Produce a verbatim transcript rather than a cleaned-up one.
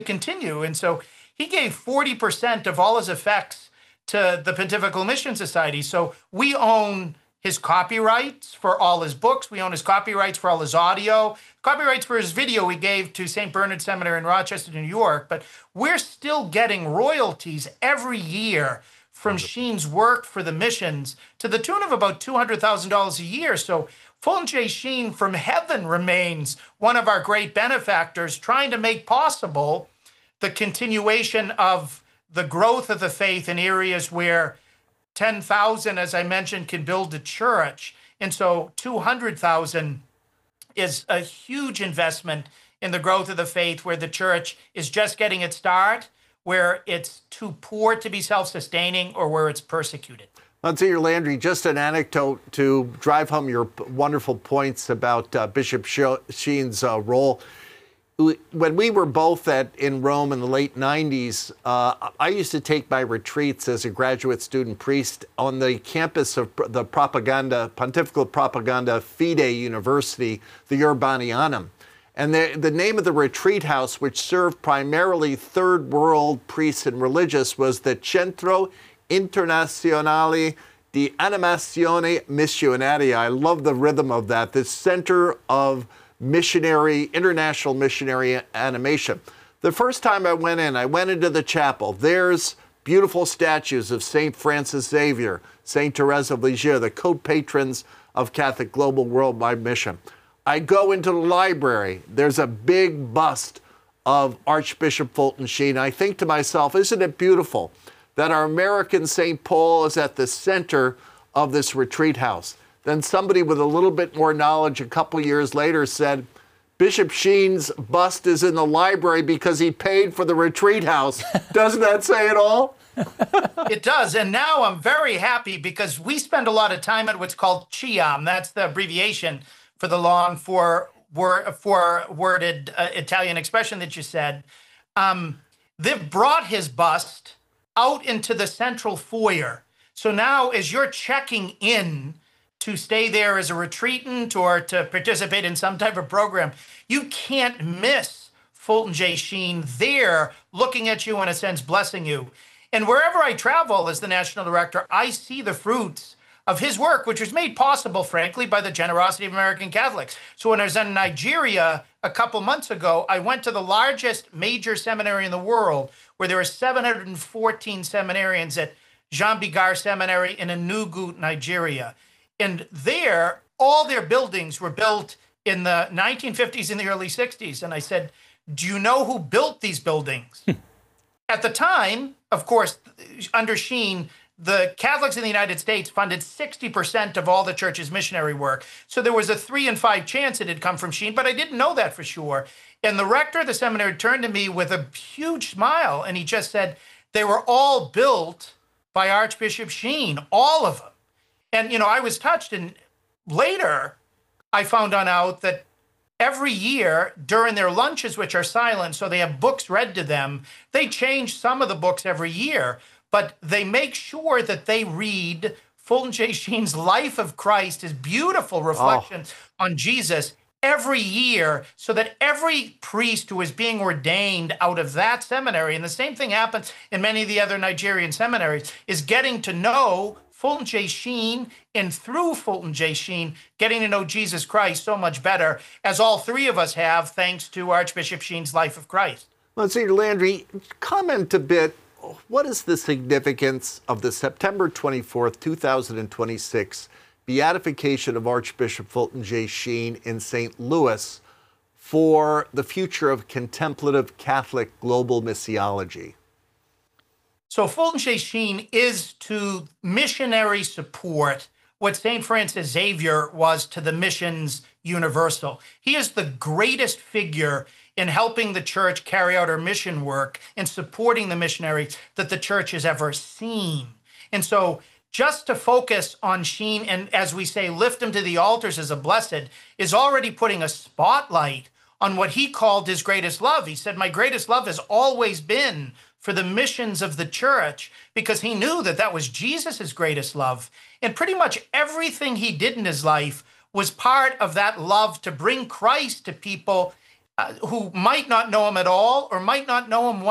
continue. And so he gave forty percent of all his effects to the Pontifical Mission Society. So we own his copyrights for all his books. We own his copyrights for all his audio. Copyrights for his video we gave to Saint Bernard Seminary in Rochester, New York. But we're still getting royalties every year from Sheen's work for the missions to the tune of about two hundred thousand dollars a year. So Fulton J. Sheen from heaven remains one of our great benefactors, trying to make possible the continuation of the growth of the faith in areas where ten thousand, as I mentioned, can build a church. And so two hundred thousand is a huge investment in the growth of the faith, where the church is just getting its start, where it's too poor to be self-sustaining, or where it's persecuted. Monsignor Landry, just an anecdote to drive home your wonderful points about uh, Bishop Sheen's uh, role. When we were both at in Rome in the late nineties, uh, I used to take my retreats as a graduate student priest on the campus of the Propaganda, Pontifical Propaganda Fide University, the Urbanianum. And the, the name of the retreat house, which served primarily third world priests and religious, was the Centro Internazionale di Animazione Missionaria. I love the rhythm of that. The Center of Missionary, International Missionary Animation. The first time I went in, I went into the chapel. There's beautiful statues of Saint Francis Xavier, Saint Therese of Lisieux, the co-patrons of Catholic Global Worldwide Mission. I go into the library. There's a big bust of Archbishop Fulton Sheen. I think to myself, isn't it beautiful that our American Saint Paul is at the center of this retreat house? Then somebody with a little bit more knowledge a couple years later said, Bishop Sheen's bust is in the library because he paid for the retreat house. Doesn't that say it all? It does. And now I'm very happy because we spend a lot of time at what's called CIAM. That's the abbreviation for the long four, word, four worded uh, Italian expression that you said. Um, they've brought his bust out into the central foyer. So now as you're checking in to stay there as a retreatant or to participate in some type of program, you can't miss Fulton J. Sheen there looking at you, in a sense, blessing you. And wherever I travel as the national director, I see the fruits of his work, which was made possible, frankly, by the generosity of American Catholics. So when I was in Nigeria a couple months ago, I went to the largest major seminary in the world, where there are seven hundred fourteen seminarians at Jean Bigard Seminary in Enugu, Nigeria. And there, all their buildings were built in the nineteen fifties and the early sixties. And I said, do you know who built these buildings? At the time, of course, under Sheen, the Catholics in the United States funded sixty percent of all the church's missionary work. So there was a three in five chance it had come from Sheen, but I didn't know that for sure. And the rector of the seminary turned to me with a huge smile, and he just said, they were all built by Archbishop Sheen, all of them. And, you know, I was touched. And later, I found out that every year during their lunches, which are silent, so they have books read to them, they change some of the books every year, but they make sure that they read Fulton J. Sheen's Life of Christ, his beautiful reflections oh. on Jesus, every year, so that every priest who is being ordained out of that seminary, and the same thing happens in many of the other Nigerian seminaries, is getting to know Fulton J. Sheen, and through Fulton J. Sheen, getting to know Jesus Christ so much better, as all three of us have, thanks to Archbishop Sheen's Life of Christ. Monsignor Landry, comment a bit. What is the significance of the September twenty-fourth, two thousand twenty-six beatification of Archbishop Fulton J. Sheen in Saint Louis for the future of contemplative Catholic global missiology? So Fulton J. Sheen is to missionary support what Saint Francis Xavier was to the missions universal. He is the greatest figure in helping the church carry out her mission work and supporting the missionaries that the church has ever seen. And so just to focus on Sheen and, as we say, lift him to the altars as a blessed, is already putting a spotlight on what he called his greatest love. He said, my greatest love has always been for the missions of the church, because he knew that that was Jesus's greatest love. And pretty much everything he did in his life was part of that love to bring Christ to people uh, who might not know him at all or might not know him